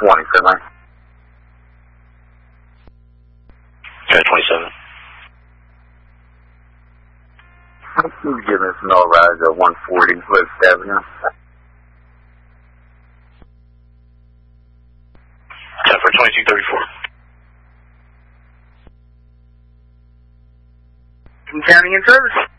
20, Finley. Okay, 27. Can you give us an all rise at 140 West Avenue? 10 for 2234. County in service.